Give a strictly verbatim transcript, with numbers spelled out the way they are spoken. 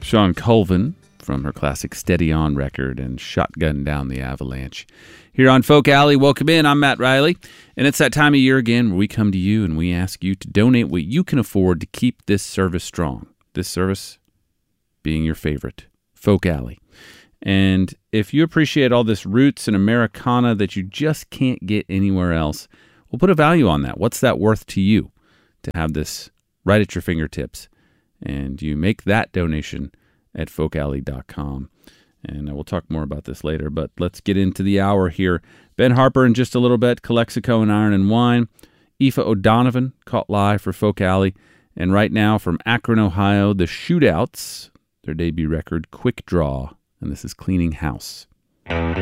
Sean Colvin from her classic Steady On record and Shotgun Down the Avalanche. Here on Folk Alley, welcome in. I'm Matt Riley, and it's that time of year again where we come to you and we ask you to donate what you can afford to keep this service strong. This service being your favorite, Folk Alley. And if you appreciate all this roots and Americana that you just can't get anywhere else, we'll put a value on that. What's that worth to you to have this right at your fingertips? And you make that donation at folk alley dot com. And we'll talk more about this later, but let's get into the hour here. Ben Harper in just a little bit, Calexico and Iron and Wine. Aoife O'Donovan, caught live for Folk Alley. And right now from Akron, Ohio, the Shootouts, their debut record, Quick Draw. And this is Cleaning House. Thank